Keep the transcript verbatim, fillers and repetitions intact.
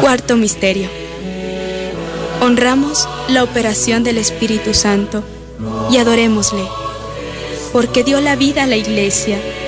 Cuarto misterio. Honramos la operación del Espíritu Santo y adorémosle, porque dio la vida a la Iglesia